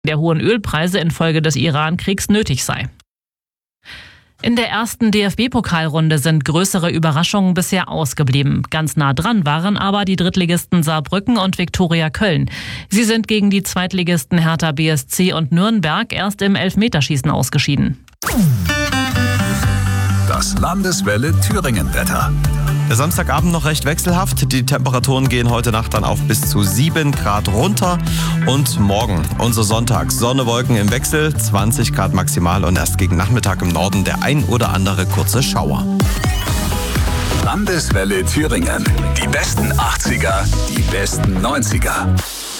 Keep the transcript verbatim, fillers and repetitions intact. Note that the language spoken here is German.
der hohen Ölpreise infolge des Iran-Kriegs nötig sei. In der ersten D F B-Pokalrunde sind größere Überraschungen bisher ausgeblieben. Ganz nah dran waren aber die Drittligisten Saarbrücken und Viktoria Köln. Sie sind gegen die Zweitligisten Hertha B S C und Nürnberg erst im Elfmeterschießen ausgeschieden. Das Landeswelle Thüringen-Wetter. Der Samstagabend noch recht wechselhaft. Die Temperaturen gehen heute Nacht dann auf bis zu sieben Grad runter. Und morgen, unser Sonntag, Sonne, Wolken im Wechsel, zwanzig Grad maximal und erst gegen Nachmittag im Norden der ein oder andere kurze Schauer. Landeswelle Thüringen. Die besten achtziger, die besten neunziger.